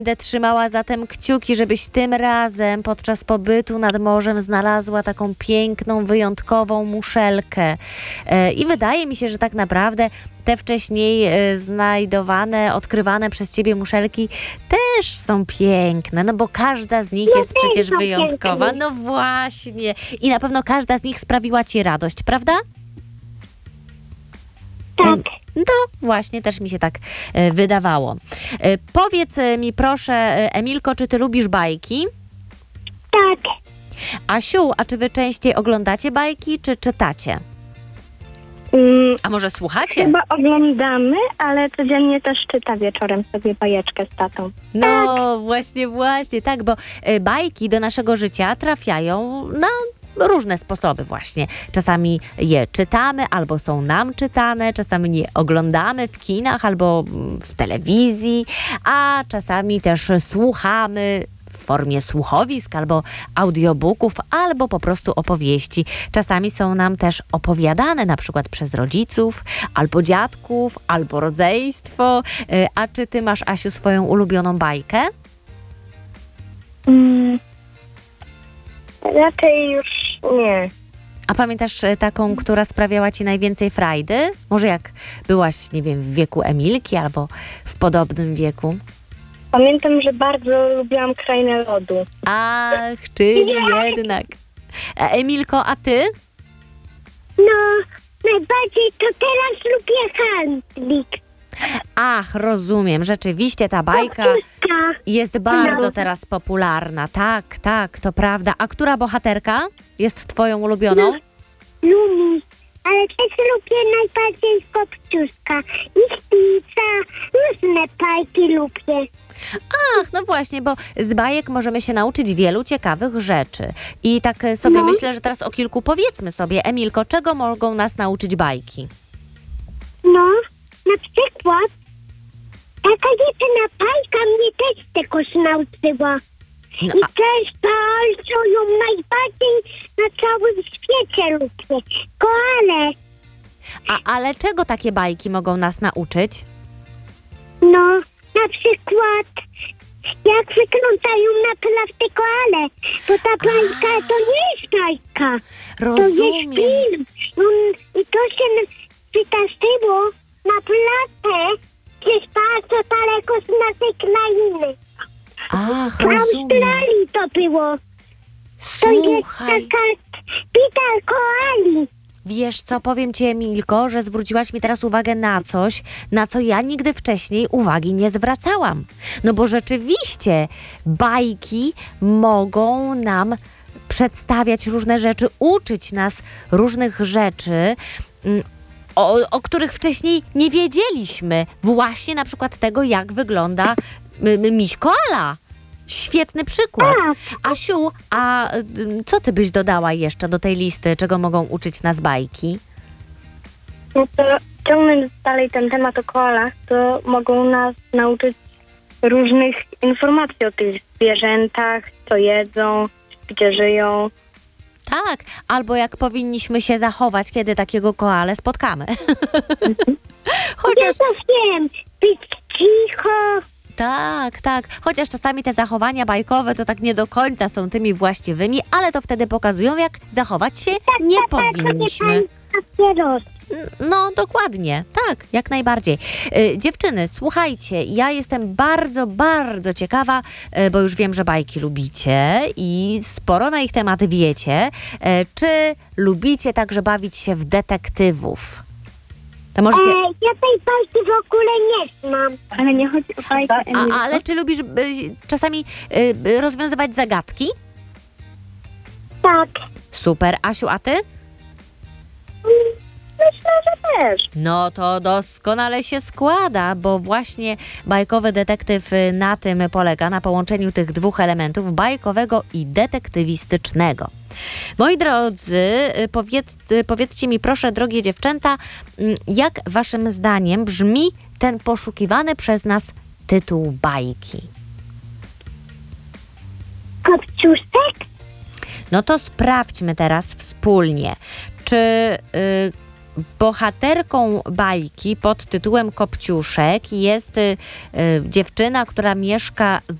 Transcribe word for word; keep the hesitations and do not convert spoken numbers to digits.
Będę trzymała zatem kciuki, żebyś tym razem podczas pobytu nad morzem znalazła taką piękną, wyjątkową muszelkę. E, I wydaje mi się, że tak naprawdę te wcześniej e, znajdowane, odkrywane przez ciebie muszelki też są piękne, no bo każda z nich No jest też przecież są wyjątkowa. piękne. No właśnie. I na pewno każda z nich sprawiła ci radość, prawda? Tak. No właśnie, też mi się tak e, wydawało. E, powiedz e, mi proszę, e, Emilko, czy ty lubisz bajki? Tak. Asiu, a czy wy częściej oglądacie bajki, czy czytacie? Mm, A może słuchacie? chyba oglądamy, ale codziennie też czyta wieczorem sobie bajeczkę z tatą. No właśnie, właśnie, tak, bo e, bajki do naszego życia trafiają na różne sposoby właśnie. Czasami je czytamy, albo są nam czytane, czasami je oglądamy w kinach albo mm, w telewizji, a czasami też słuchamy w formie słuchowisk albo audiobooków, albo po prostu opowieści. Czasami są nam też opowiadane na przykład przez rodziców, albo dziadków, albo rodzeństwo. Y, A czy ty masz, Asiu, swoją ulubioną bajkę? Mm, raczej już nie. A pamiętasz e, taką, która sprawiała ci najwięcej frajdy? Może jak byłaś, nie wiem, w wieku Emilki albo w podobnym wieku? Pamiętam, że bardzo lubiłam Krainę Lodu. Ach, czyli jednak. E, Emilko, a ty? No, najbardziej to teraz lubię Handlik. Ach, rozumiem. Rzeczywiście ta bajka Kopciuszka. jest bardzo No. teraz popularna. Tak, tak, to prawda. A która bohaterka jest twoją ulubioną? Lumi. Ale też lubię najbardziej Kopciuszka. I Szpica. Różne bajki lubię. Ach, no właśnie, bo z bajek możemy się nauczyć wielu ciekawych rzeczy. I tak e, sobie No. myślę, że teraz o kilku powiedzmy sobie. Emilko, czego mogą nas nauczyć bajki? No, na przykład taka jedna bajka mnie też czegoś nauczyła. No, I a, też bardzo ją najbardziej na całym świecie lubię. Koale. a, ale czego takie bajki mogą nas nauczyć? No, na przykład jak wyglądają naprawdę koale. Bo ta bajka to nie jest bajka. To jest Rozumiem. film. On, I to się wydarzyło naprawdę gdzieś bardzo daleko z naszej krainy. Ach, W rozumiem. Australii to było. To jest Słuchaj, taka szpital koali. wiesz co, powiem ci, Emilko, że zwróciłaś mi teraz uwagę na coś, na co ja nigdy wcześniej uwagi nie zwracałam. No bo rzeczywiście bajki mogą nam przedstawiać różne rzeczy, uczyć nas różnych rzeczy, mm, o, o których wcześniej nie wiedzieliśmy. Właśnie na przykład tego, jak wygląda m, m, miś koala. Świetny przykład. Tak. Asiu, a y, co ty byś dodała jeszcze do tej listy, czego mogą uczyć nas bajki? No to ciągnąc dalej ten temat o koalach, to mogą nas nauczyć różnych informacji o tych zwierzętach, co jedzą, gdzie żyją. Tak, albo jak powinniśmy się zachować, kiedy takiego koalę spotkamy. Ja Chociaż to wiem, być cicho. tak, tak. Chociaż czasami te zachowania bajkowe to tak nie do końca są tymi właściwymi, ale to wtedy pokazują, jak zachować się nie powinniśmy. Papieros. N- No, dokładnie. Tak, jak najbardziej. Y, dziewczyny, słuchajcie, ja jestem bardzo, bardzo ciekawa, y, bo już wiem, że bajki lubicie i sporo na ich tematy wiecie. Y, czy lubicie także bawić się w detektywów? To możecie... E, ja tej bajki w ogóle nie znam. Ale nie chodzi o bajkę, A, ale czy lubisz y, czasami y, y, rozwiązywać zagadki? Tak. Super. Asiu, a ty? Myślę, że też. No to doskonale się składa, bo właśnie bajkowy detektyw y, na tym polega, na połączeniu tych dwóch elementów, bajkowego i detektywistycznego. Moi drodzy, y, powiedz, y, powiedzcie mi proszę, drogie dziewczęta, mm, jak waszym zdaniem brzmi ten poszukiwany przez nas tytuł bajki? Kopciuszek? No to sprawdźmy teraz wspólnie, czy y, bohaterką bajki pod tytułem Kopciuszek jest y, y, dziewczyna, która mieszka z